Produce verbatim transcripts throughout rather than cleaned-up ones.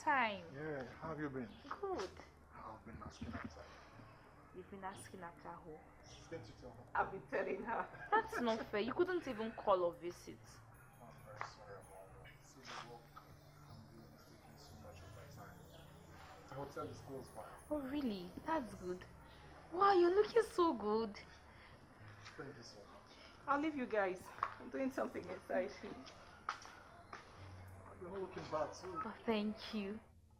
time. Yeah, how have you been? Good. I've been asking outside. You've been asking after who? She's going to tell her. I've been telling her. That's not fair. You couldn't even call or visit. I'm very sorry about that. See, the work I'm doing is taking so much of my time. The hotel is close by. Oh, really? That's good. Wow, you're looking so good. Thank you so much. I'll leave you guys. I'm doing something exciting. I've been looking back too. Oh, thank you.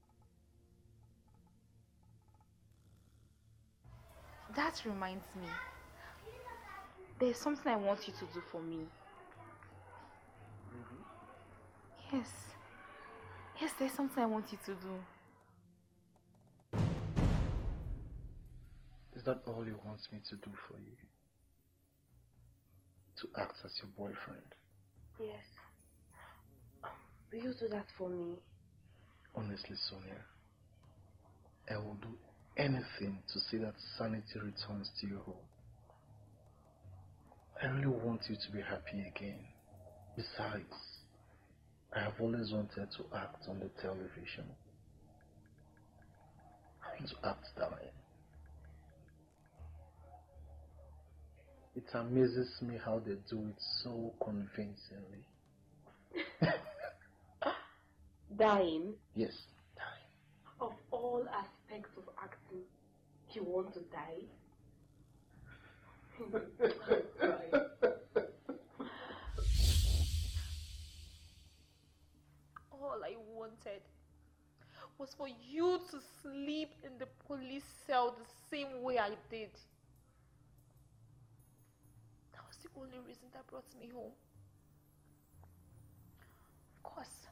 That reminds me. There's something I want you to do for me. Really? Yes. Yes, there's something I want you to do. Is that all you want me to do for you? To act as your boyfriend? Yes. Will you do that for me? Honestly, Sonia, I will do anything to see that sanity returns to your home. I really want you to be happy again. Besides, I have always wanted to act on the television. I want to act darling. It amazes me how they do it so convincingly. Dying? Yes, dying. Of all aspects of acting, you want to die? All I wanted was for you to sleep in the police cell the same way I did. That was the only reason that brought me home. Of course,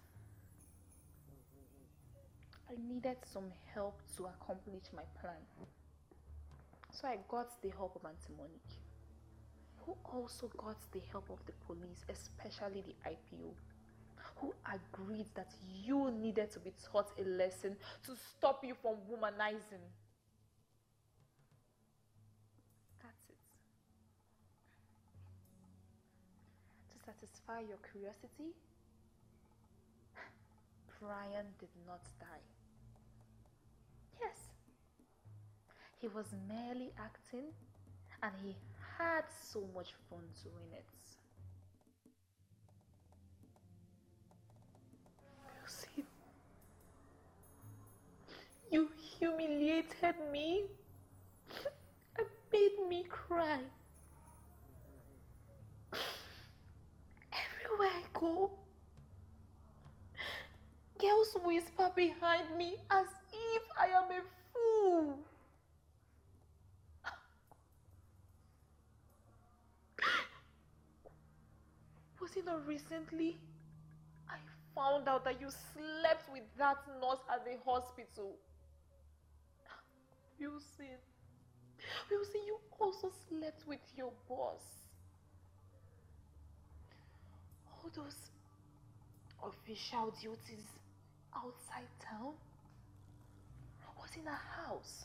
I needed some help to accomplish my plan. So I got the help of Auntie Monique, who also got the help of the police, especially the I P O, who agreed that you needed to be taught a lesson to stop you from womanizing. That's it. To satisfy your curiosity, Brian did not die. Yes. He was merely acting, and he had so much fun doing it. Wilson, you humiliated me and made me cry. Everywhere I go, girls whisper behind me as if I am a fool. Was it not recently I found out that you slept with that nurse at the hospital? Wilson, Wilson, you also slept with your boss. All those official duties outside town was in a house.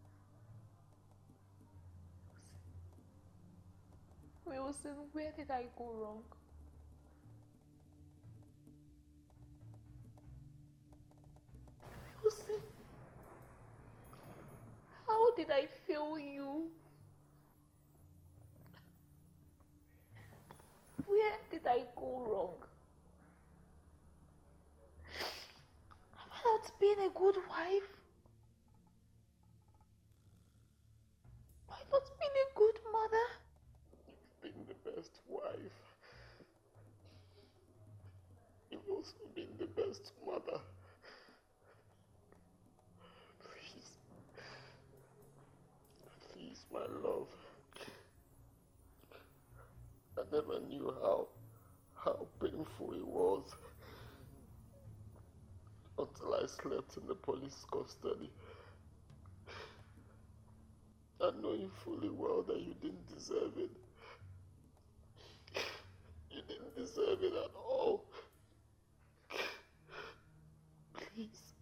Wilson, where did I go wrong? Wilson, how did I fail you? Where did I go wrong? Have I not been a good wife? Have I not been a good mother? You've been the best wife. You've also been the best mother. Please. Please, my love. I never knew how, how painful it was until I slept in the police custody. And knowing fully well that you didn't deserve it. You didn't deserve it at all. Please.